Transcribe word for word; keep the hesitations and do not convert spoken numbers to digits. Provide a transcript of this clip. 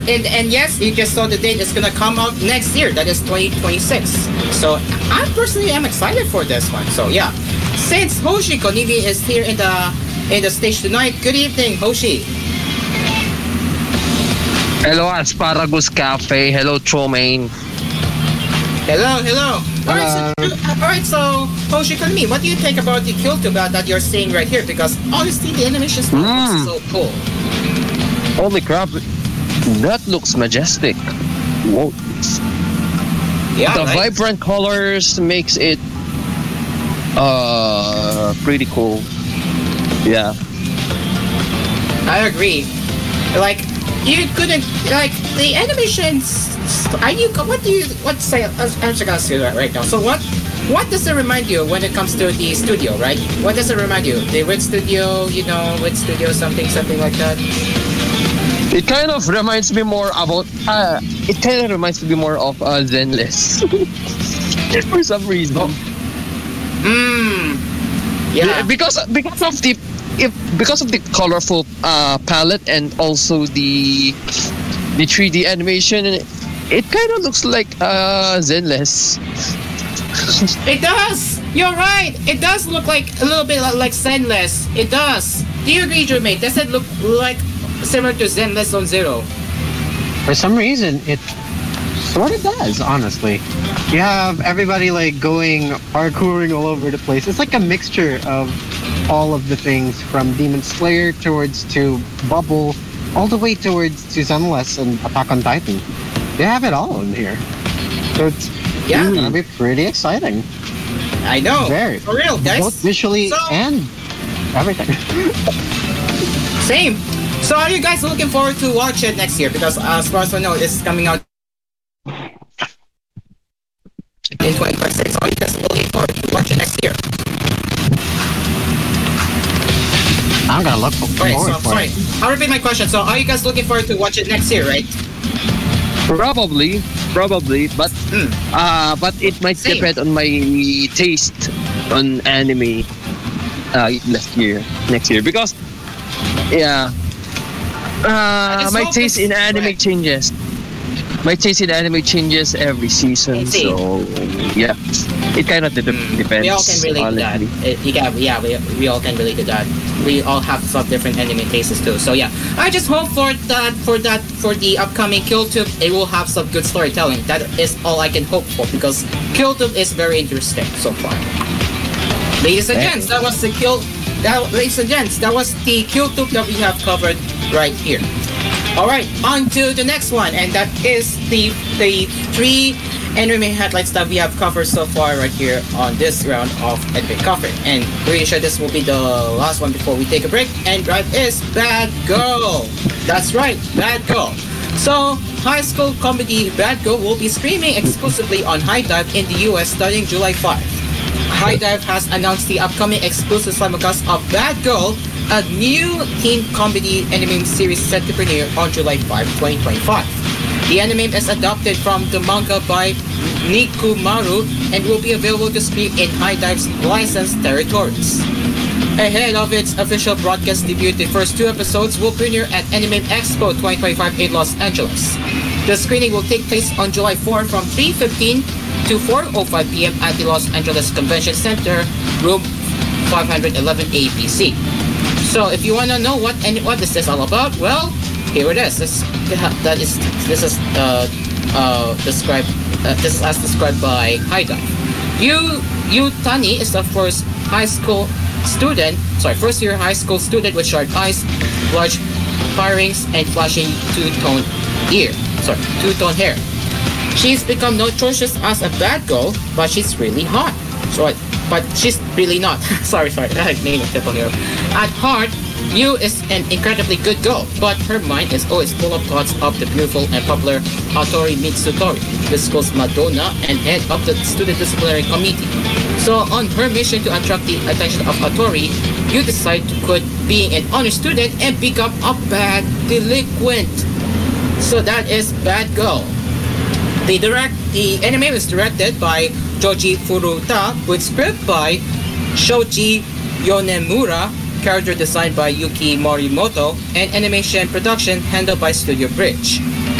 And and yes, you just saw the date. It's gonna come out next year. That is twenty twenty-six. So I personally am excited for this one. So yeah, since Hoshi Konibi is here in the in the stage tonight. Good evening, Hoshi. Hello, Asparagus Cafe. Hello, Chomain. Hello, hello. All right, so, all right. So Hoshi Konibi, what do you think about the kill tube that you're seeing right here? Because honestly, the animation style Mm. looks so cool. Holy crap. That looks majestic. Whoa. Yeah, The right? vibrant colors makes it uh pretty cool. Yeah. I agree. Like you couldn't like the animations. Are you? What do you? What say? I'm just gonna say that right now. So what? What does it remind you when it comes to the studio? Right? What does it remind you? The Red Studio, you know, Red Studio, something, something like that. It kind of reminds me more about uh it kind of reminds me more of uh Zenless. For some reason. Mmm. Yeah. Because because of the if because of the colorful uh palette and also the the three D animation, it kind of looks like uh Zenless. It does. You're right. It does look like a little bit like Zenless. It does. Do you agree, Jermaine? Does it look like similar to Zenless Zone Zero? For some reason, it sort of does, honestly. You have everybody like going parkouring all over the place. It's like a mixture of all of the things from Demon Slayer towards to Bubble, all the way towards to Zenless and Attack on Titan. They have it all in here. So it's Yeah. gonna be pretty exciting. I know. Very. For real, guys. Both visually So- and everything. Same. So are you guys looking forward to watch it next year? Because uh, as far as I know, it's coming out in twenty twenty-six. Are you guys looking forward to watch it next year? I'm gonna look for Right, forward so for sorry. it. I'll repeat my question. So are you guys looking forward to watch it next year, right? Probably, probably, but Mm. uh, but it might Same. depend on my taste on anime uh, next year. Next year, because yeah, uh, just my hope taste in it's- anime right. changes. My taste in anime changes every season, I see. so yeah, it kind of de- depends. We all can relate to that. honestly. It, yeah, yeah, we, we all can relate to that. We all have some different anime tastes too. So yeah, I just hope for that, for that, for the upcoming KillTube, it will have some good storytelling. That is all I can hope for because KillTube is very interesting so far. Ladies and gents, that was the kill. That, ladies and gents, that was the KillTube that we have covered right here. All right, on to the next one, and that is the the three anime headlights that we have covered so far right here on this round of Anime Cover. And pretty sure this will be the last one before we take a break. And that is Bad Girl. That's right, Bad Girl. So, high school comedy Bad Girl will be streaming exclusively on HIDIVE in the U S starting July fifth. HIDIVE has announced the upcoming exclusive simulcast of Bad Girl, a new teen comedy anime series set to premiere on July fifth, twenty twenty-five. The anime is adapted from the manga by Nikumaru and will be available to stream in HIDIVE's licensed territories. Ahead of its official broadcast debut, the first two episodes will premiere at Anime Expo twenty twenty-five in Los Angeles. The screening will take place on July fourth from three fifteen to four oh five p.m. at the Los Angeles Convention Center, room five eleven A B C. So if you want to know what and what is this all about, well, here it is. This that is this is uh uh described uh, this is as described by HIDIVE. Yu Yu Tani is the first high school student, sorry, first year high school student with sharp eyes, large earrings, and flashing two-tone ear, sorry, two-tone hair. She's become notorious as a bad girl, but she's really hot. Sorry, but she's really not. sorry, sorry, I made a typo here. At heart, Yu is an incredibly good girl, but her mind is always full of thoughts of the beautiful and popular Hattori Mitsutori, the school's Madonna and head of the student disciplinary committee. So on her mission to attract the attention of Hattori, Yu decides to quit being an honor student and become a bad delinquent. So that is Bad Girl. The direct the anime was directed by Joji Furuta with script by Shoji Yonemura, character designed by Yuki Morimoto, and animation production handled by Studio Bridge.